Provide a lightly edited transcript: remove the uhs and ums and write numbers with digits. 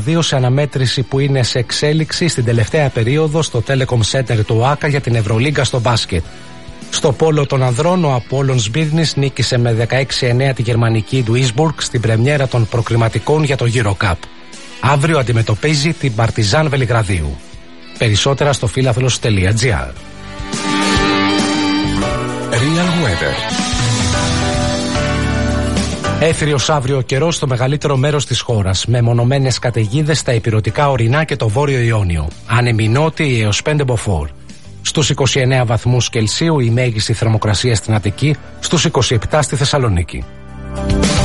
2 σε αναμέτρηση που είναι σε εξέλιξη στην τελευταία περίοδο στο Telecom Center του ΆΚΑ για την Ευρωλίγκα στο μπάσκετ. Στο πόλο των ανδρών, ο Απόλλων Σμύρνης νίκησε με 16-9 τη γερμανική Duisburg στην πρεμιέρα των προκριματικών για το EuroCup. Αύριο αντιμετωπίζει την Παρτιζάν Βελιγραδίου. Περισσότερα στο φίλαθλος.gr. Real Weather. Έθριος αύριο ο καιρός στο μεγαλύτερο μέρος της χώρας, με μονομένες καταιγίδες στα ηπειρωτικά ορεινά και το βόρειο Ιόνιο. Άνεμοι νότιοι έως 5 μποφόρ. Στους 29 βαθμούς Κελσίου η μέγιστη θερμοκρασία στην Αττική, στους 27 στη Θεσσαλονίκη.